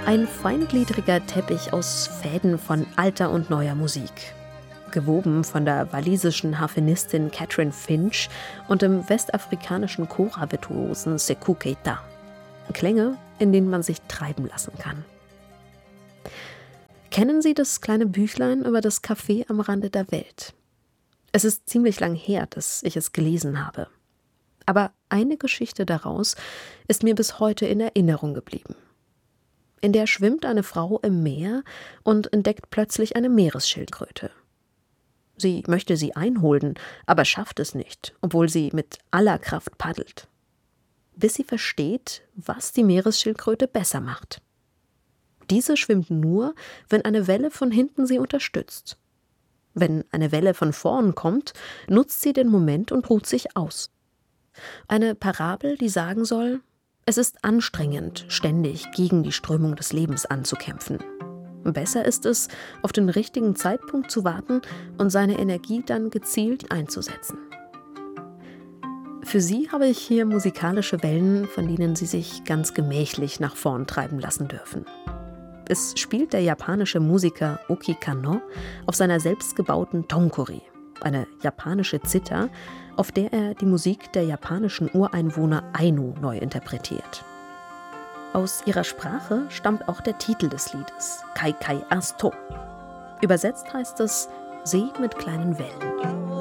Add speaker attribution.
Speaker 1: Ein feingliedriger Teppich aus Fäden von alter und neuer Musik. Gewoben von der walisischen Harfenistin Catherine Finch und dem westafrikanischen Kora-Virtuosen Sékou Keita. Klänge, in denen man sich treiben lassen kann. Kennen Sie das kleine Büchlein über das Café am Rande der Welt? Es ist ziemlich lang her, dass ich es gelesen habe. Aber eine Geschichte daraus ist mir bis heute in Erinnerung geblieben. In der schwimmt eine Frau im Meer und entdeckt plötzlich eine Meeresschildkröte. Sie möchte sie einholen, aber schafft es nicht, obwohl sie mit aller Kraft paddelt. Bis sie versteht, was die Meeresschildkröte besser macht. Diese schwimmt nur, wenn eine Welle von hinten sie unterstützt. Wenn eine Welle von vorn kommt, nutzt sie den Moment und ruht sich aus. Eine Parabel, die sagen soll, es ist anstrengend, ständig gegen die Strömung des Lebens anzukämpfen. Besser ist es, auf den richtigen Zeitpunkt zu warten und seine Energie dann gezielt einzusetzen. Für Sie habe ich hier musikalische Wellen, von denen Sie sich ganz gemächlich nach vorn treiben lassen dürfen. Es spielt der japanische Musiker Oki Kanno auf seiner selbstgebauten Tonkori, eine japanische Zither, auf der er die Musik der japanischen Ureinwohner Ainu neu interpretiert. Aus ihrer Sprache stammt auch der Titel des Liedes, Kai Kai Asto. Übersetzt heißt es See mit kleinen Wellen.